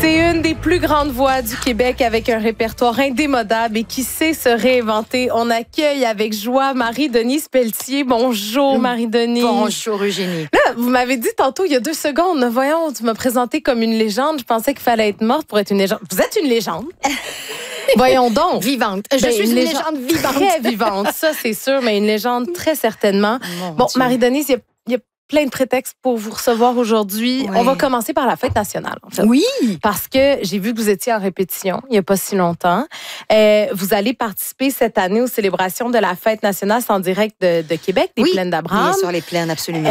C'est une des plus grandes voix du Québec avec un répertoire indémodable et qui sait se réinventer. On accueille avec joie Marie-Denise Pelletier. Bonjour Marie-Denise. Bonjour Eugénie. Là, vous m'avez dit tantôt, il y a 2 secondes, voyons, tu m'as présenté comme une légende. Je pensais qu'il fallait être morte pour être une légende. Vous êtes une légende. Voyons donc. Vivante. Je suis une légende vivante. Très vivante, ça c'est sûr, mais une légende très certainement. Bon, Marie-Denise, il y a plein de prétextes pour vous recevoir aujourd'hui. Ouais. On va commencer par la fête nationale, en fait. Oui. Parce que j'ai vu que vous étiez en répétition il n'y a pas si longtemps. Vous allez participer cette année aux célébrations de la fête nationale en direct de Québec, des Plaines d'Abraham. Bien sûr, les plaines, absolument.